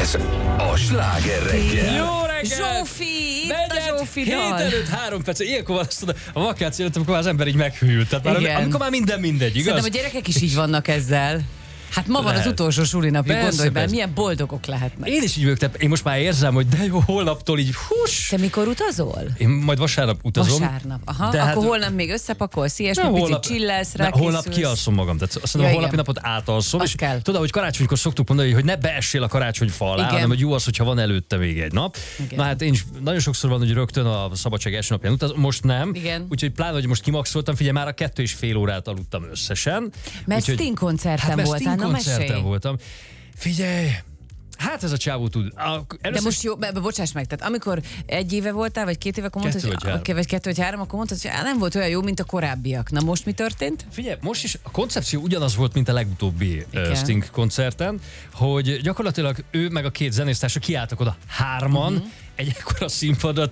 Ez a Sláger reggel. Jó reggel! Zsófi! Itt a Zsófi dal. 7 előtt 3 perc. Ilyenkor van azt mondani, a vakáció előtt, amikor már az ember így meghűlt. Tehát már, amikor már minden mindegy, igaz? Szerintem a gyerekek is így vannak ezzel. Hát ma van az utolsó sulinapjuk, gondolj bele, milyen boldogok lehetnek. Én is így vagyok, tehát én most már érzem, hogy de jó, holnaptól így hús. Te mikor utazol? Én majd vasárnap utazom. Vasárnap, aha. De akkor holnap még összepakolsz, ilyesmi, picit csillelsz rá, holnap kialszom magam, tehát azt mondom, a holnapi napot átalszom. Azt És kell. tudod, hogy karácsonykor szoktuk mondani, hogy ne beessél a karácsonyfa alá, hanem hogy jó az, hogyha van előtte még egy nap. Igen. Na hát én is nagyon sokszor van, hogy rögtön a szabadság első napján utazom, most nem. Igen. Úgyhogy pláne, hogy most kimaxoltam, figyelj, már a 2,5 órát aludtam összesen. Mert Úgyhogy- Sting koncerten mert voltál, Sting na mesélj. koncerten voltam. Figyelj, hát ez a csávó tud. De most jó, bocsáss meg, tehát amikor 1 éve voltál, vagy 2 éve, akkor mondtad, 2 vagy 3. vagy 2 vagy 3, akkor mondtad, hogy nem volt olyan jó, mint a korábbiak. Na most mi történt? Figyelj, most is a koncepció ugyanaz volt, mint a legutóbbi Sting koncerten, hogy gyakorlatilag ő meg a 2 zenésztársa kiálltak oda 3-an, egy ekkora színpadra,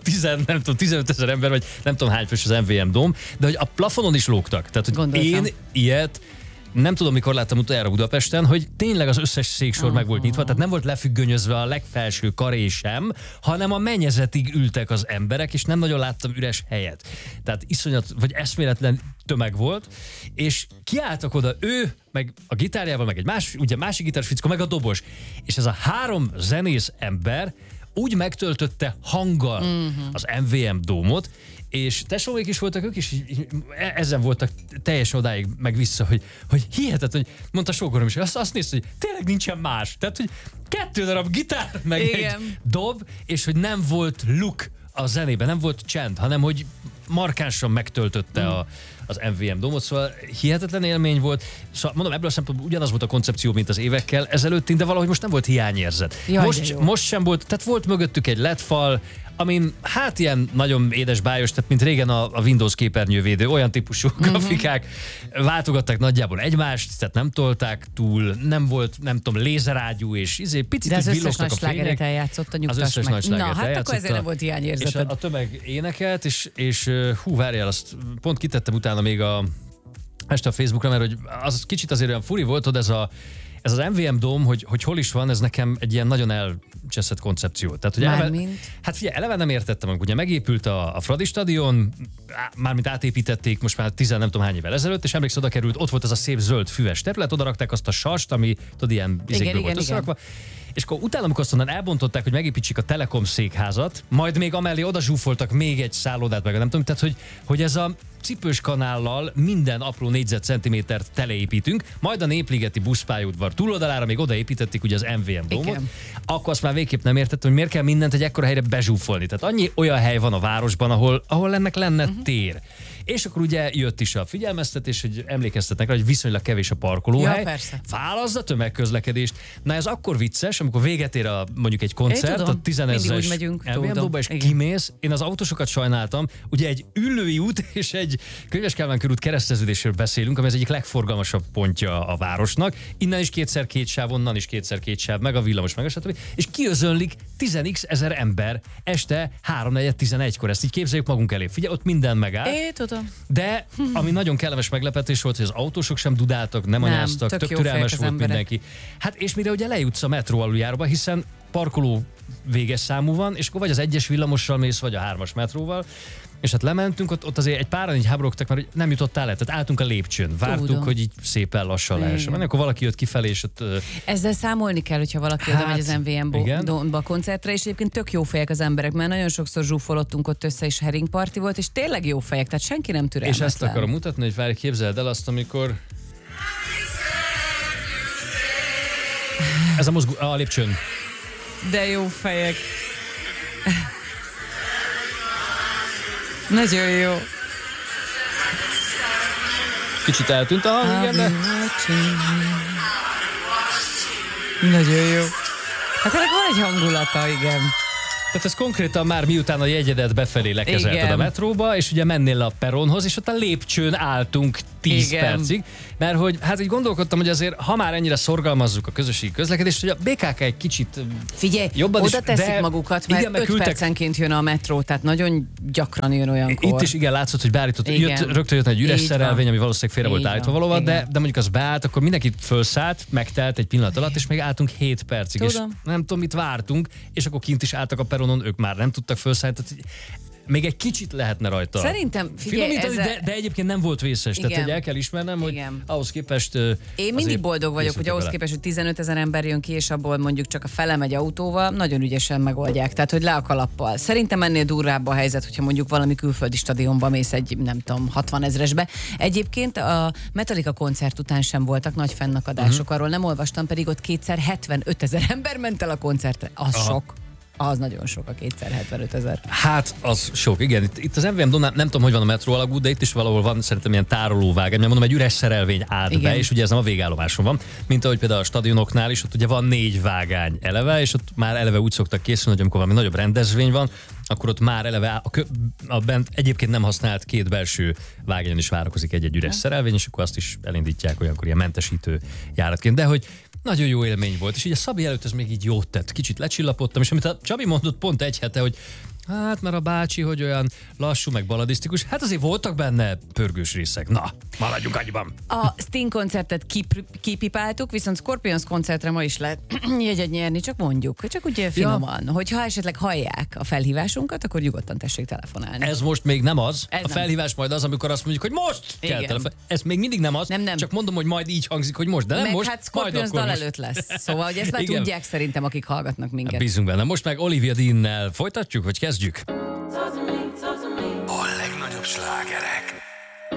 15 000 ember, vagy nem tudom hány fős az MVM Dome, de hogy a plafonon is lógtak. Tehát, hogy Gondoltam. én ilyet nem tudom, mikor láttam utoljára Budapesten, hogy tényleg az összes széksor meg volt nyitva, tehát nem volt lefüggönyözve a legfelső karé sem, hanem a mennyezetig ültek az emberek, és nem nagyon láttam üres helyet. Tehát iszonyat, vagy eszméletlen tömeg volt, és kiálltak oda ő, meg a gitárjával, meg egy másik gitáros fickó, meg a dobos. És ez a 3 zenész ember úgy megtöltötte hanggal az MVM Dómot, és tesómék is voltak, ők is ezen voltak teljesen odáig meg vissza, hogy hihetetlen, hogy mondta sógorom is, azt nézte, hogy tényleg nincsen más. Tehát, hogy 2 darab gitár, meg Igen. egy dob, és hogy nem volt look a zenében, nem volt csend, hanem hogy markánsan megtöltötte az MVM Dómot, szóval hihetetlen élmény volt. Szóval mondom, ebből a szempontból ugyanaz volt a koncepció, mint az évekkel ezelőtt, de valahogy most nem volt hiányérzet. Jaj, de jó. Most sem volt, tehát volt mögöttük egy LED-fal, amin hát ilyen nagyon édesbájos, tehát mint régen a Windows képernyővédő, olyan típusú grafikák váltogatták nagyjából egymást, tehát nem tolták túl, nem volt, nem tudom, lézerágyú, és picit De az összes villogtak nagy a fények. slágeret eljátszotta, Az nyugtass összes meg. nagy Na, slágert hát eljátszotta. akkor ezért nem volt És hiányérzeted. a tömeg énekelt, és hú, várjál, azt pont kitettem utána még este a Facebookra, mert hogy az kicsit azért olyan furi volt, hogy ez az MVM Dome, hogy hol is van, ez nekem egy ilyen nagyon elcseszett koncepció. Tehát, hogy hát figyelj, eleve nem értettem, amikor ugye megépült a Fradi stadion, mármint átépítették most már 10 nem tudom hány évvel ezelőtt, és emlékszel, oda került, ott volt az a szép zöld füves terület, oda rakták azt a sast, ami tudod, ilyen izékből volt összerakva. És akkor utána, amikor azt onnan elbontották, hogy megépítsék a Telekom székházat, majd még amellé oda zsúfoltak még egy szállodát, meg nem tudom, tehát hogy ez a cipős kanállal minden apró négyzetcentimétert teleépítünk, majd a Népligeti buszpályaudvar túloldalára még odaépítették ugye az MVM Dómot, akkor azt már végképp nem értettem, hogy miért kell mindent egy ekkora helyre bezsúfolni. Tehát annyi olyan hely van a városban, ahol ennek lenne tér. És akkor ugye jött is a figyelmeztetés, hogy emlékeztetnek rá, hogy viszonylag kevés a parkolóhely. Ja, persze. Válaszd a tömegközlekedést. Na ez akkor vicces, amikor véget ér mondjuk egy koncert, tudom, a 10 mindig úgy 000-es megyünk, MVM Dómba, és kimész. Én az autósokat sajnáltam. Ugye egy Üllői út és egy Könyves Kálmán körút kereszteződésről beszélünk, ami az egyik legforgalmasabb pontja a városnak. Innen is 2x2 sáv, onnan is 2x2 sáv, meg a villamos, meg a stb. És kiözönlik 10x ezer ember este 3:11-kor. Ezt így képzeljük magunk elé. Figyelj, ott minden megáll. Tudom. De ami nagyon kellemes meglepetés volt, hogy az autósok sem dudáltak, nem anyáztak, tök türelmes volt mindenki. Hát és mire ugye lejutsz a metró aluljáróba, hiszen parkoló véges számú van, és akkor vagy az 1-es villamossal mész, vagy a 3-as metróval, és hát lementünk, ott azért egy páran így háborogtak, mert nem jutottál le, tehát álltunk a lépcsőn, vártuk, hogy így szépen lassan lehessen menni, akkor valaki jött kifelé, és ott... Ezzel számolni kell, hogyha valaki oda megy az MVM-ba koncertre, és egyébként tök jó fejek az emberek, mert nagyon sokszor zsúfolottunk ott össze, és Herring Party volt, és tényleg jó fejek, tehát senki nem türelmetlen. És ezt akarom mutatni, hogy várj, képzeld el azt, amikor... Ez a mozgó... a lépcsőn. De jó fejek. Nagyon jó. Kicsit eltűnt a hang, igen, de... Nagyon jó. Hát ennek van egy hangulata, igen. Tehát ez konkrétan már miután a jegyedet befelé lekezelted a metróba, és ugye mennél le a peronhoz, és ott a lépcsőn álltunk 10 percig, mert hogy hát így gondolkodtam, hogy azért, ha már ennyire szorgalmazzuk a közösségi közlekedést, hogy a BKK egy kicsit jobban oda teszik magukat, mert igen, 5 percenként jön a metró, tehát nagyon gyakran jön olyankor. Itt is igen, látszott, hogy beállított, rögtön jött egy üres szerelvény, ami valószínűleg félre volt állítva valóban, de mondjuk az beállt, akkor mindenki felszállt, megtelt egy pillanat alatt, és még álltunk 7 percig, tudom. És nem tudom, mit vártunk, és akkor kint is álltak a peronon, ők már nem tudtak felszállni, tehát még egy kicsit lehetne rajta. Szerintem, figyelj, de egyébként nem volt vészes, tehát hogy el kell ismernem, hogy ahhoz képest... Én mindig boldog vagyok, hogy ahhoz képest, hogy 15 000 ember jön ki, és abból mondjuk csak a fele megy autóval, nagyon ügyesen megoldják, tehát hogy le a kalappal. Szerintem ennél durvább a helyzet, hogyha mondjuk valami külföldi stadionba mész egy, nem tudom, 60 000-esbe. Egyébként a Metallica koncert után sem voltak nagy fennakadások, arról nem olvastam, pedig ott kétszer 75 000 ember ment el a koncertre. Az sok. Az nagyon sok, a kétszer 75 000. Hát, az sok, igen. Itt az MVM Dom, nem tudom, hogy van a metró alagút, de itt is valahol van szerintem ilyen tárolóvágány, mert mondom, egy üres szerelvény állt be, és ugye ez nem a végállomáson van, mint ahogy például a stadionoknál is, ott ugye van 4 vágány eleve, és ott már eleve úgy szoktak készülni, hogy amikor valami nagyobb rendezvény van, akkor ott már eleve a bent egyébként nem használt 2 belső vágányon is várakozik egy üres szerelvény, és akkor azt is elindítják olyankor ilyen mentesítő járatként. De hogy nagyon jó élmény volt, és így a Szabi előtt ez még így jót tett. Kicsit lecsillapodtam, és amit a Csabi mondott pont egy hete, hogy hát mert a bácsi, hogy olyan lassú, meg baladisztikus, hát azért voltak benne pörgős részek. Na, maradjunk annyiban. A Sting koncertet kipipáltuk, viszont Scorpions koncertre ma is lehet jegyet nyerni, csak mondjuk, csak úgy finoman, hogyha esetleg hallják a felhívásunkat, akkor nyugodtan tessék telefonálni. Ez most még nem az. A felhívás majd az, amikor azt mondjuk, hogy most kell telefonálni. Ez még mindig nem az. Nem. Csak mondom, hogy majd így hangzik, hogy most, de nem meg most. Hát Scorpions dal előtt lesz. Szóval, hogy ezt már tudják szerintem, akik hallgatnak minket. Bízunk benne. Most meg Olivia Dean-nel folytatjuk, hogy kezdjük?